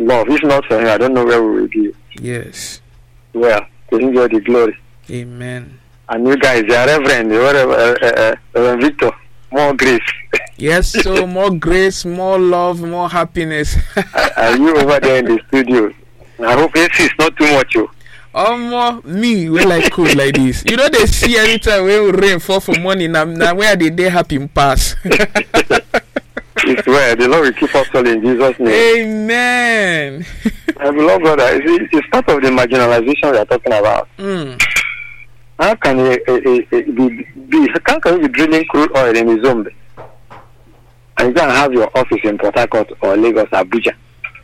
love. If not for him, I don't know where we will be. Yes. Well, to enjoy the glory. Amen. And you guys, the Reverend, Victor, more grace. Yes, so more grace, more love, more happiness. Are you over there in the studio? I hope AC is not too much. Me, we like cool like this. You know, they see anytime when rain fall for morning, now where they happy in pass. It's where the Lord will keep us all in Jesus' name. Amen. My beloved brother, it's part of the marginalization we are talking about. How can you be drilling crude oil in the Zombe? And you can have your office in Port Harcourt or Lagos, Abuja.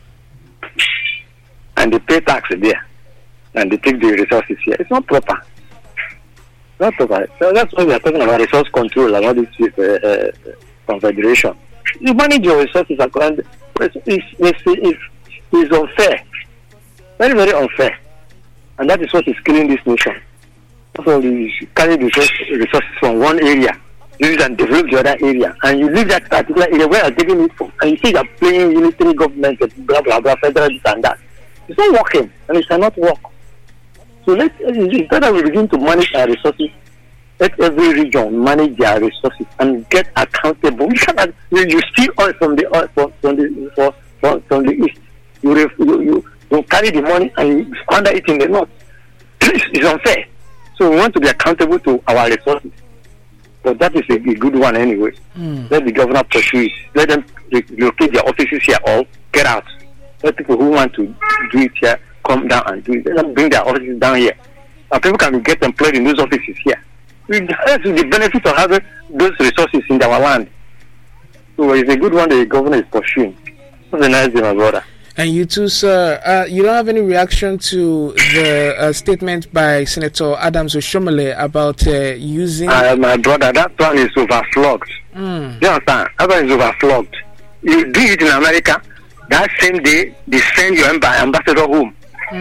And they pay tax there. And they take the resources here. It's not proper. Not proper. So that's why we are talking about resource control and all this confederation. You manage your resources according. It's unfair. Very, very unfair. And that is what is killing this nation. So you carry the resources from one area, use it and develop the other area, and you leave that particular area where you're taking it from, and you see you're playing unitary government, blah, blah, blah, federal, this and that. It's not working, and it cannot work. So instead of we begin to manage our resources, let every region manage their resources and get accountable. You steal oil from the east. You carry the money and you squander it in the north. It's unfair. So we want to be accountable to our resources. But that is a good one anyway. Let the governor pursue it. Let them locate their offices here or get out. Let people who want to do it here come down and do it. Let them bring their offices down here. And people can get employed in those offices here. That's the benefit of having those resources in our land. So it's a good one that the governor is pursuing. That's a nice day, my brother. And you too, sir. You don't have any reaction to the statement by Senator Adams Oshomole about using... my brother, that plan is overflogged. You understand? That plan is overflogged. You do it in America, that same day, they send your ambassador home.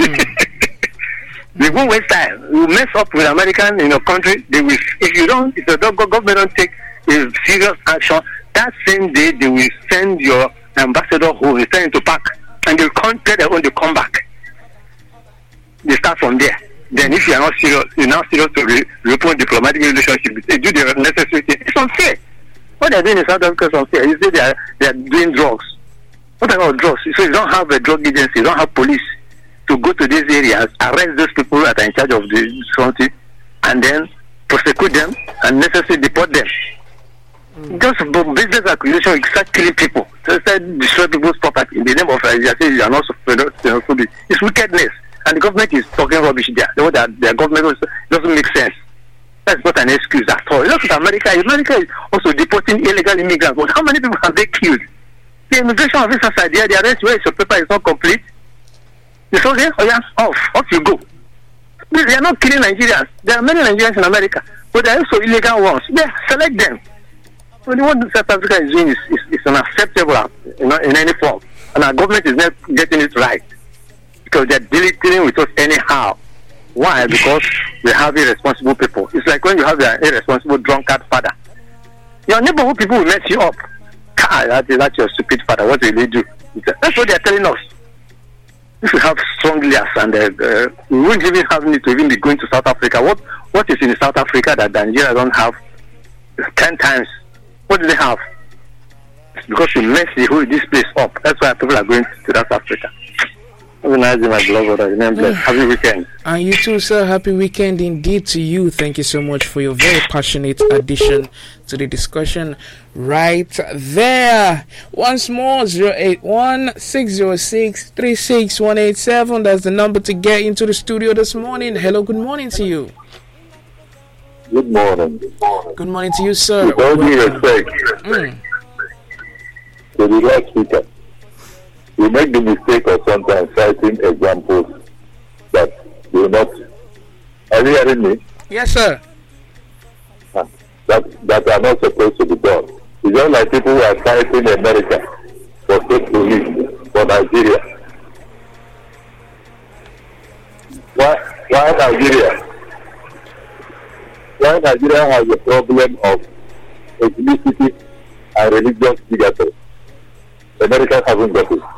They go West Side. You mess up with American in your country, they will... If the government don't take a serious action, that same day, they will send your ambassador home. They send him to park. And they come back. They start from there. Then if you are not serious, you're not serious to reopen diplomatic relationship, they do the necessary thing. It's unfair. What they're doing in South Africa is unfair. You say they are doing drugs. What about drugs? So you don't have a drug agency, you don't have police to go to these areas, arrest those people that are in charge of the something, and then prosecute them and necessarily deport them. Just business acquisition, you start killing people. So start destroy people's property in the name of you are not xenophobic. It's wickedness. And the government is talking rubbish there. Their government doesn't make sense. That's not an excuse at all. Look at America. America is also deporting illegal immigrants. But how many people have they killed? The immigration officers are there. The arrest where your paper is not complete. It's okay. Oh yeah, off you go. They are not killing Nigerians. There are many Nigerians in America, but there are also illegal ones. Yeah, select them. So what South Africa is doing is unacceptable, in any form, and our government is not getting it right because they're dealing with us anyhow. Why? Because we have irresponsible people. It's like when you have an irresponsible drunkard father. Your neighborhood people will mess you up. That's your stupid father. What will they do? That's what they're telling us. If we have strong leaders and we wouldn't even have need to even be going to South Africa. What is in South Africa that Nigeria don't have 10 times? What do they have? It's because you mess this place up. That's why people are going to South Africa. Have a nice day, my beloved. Remember, happy weekend. And you too, sir. Happy weekend indeed to you. Thank you so much for your very passionate addition to the discussion right there. Once more, 081-606-36187. That's the number to get into the studio this morning. Hello, good morning to you. Good morning. Good morning to you, sir. With all due respect to the last speaker, we make the mistake of sometimes citing examples that do not. Are you hearing me? Yes, sir. That are not supposed to be done. It's just like people who are citing America for state police for Nigeria. Why Nigeria? Why Nigeria has a problem of ethnicity and religious bigotry? America hasn't got it.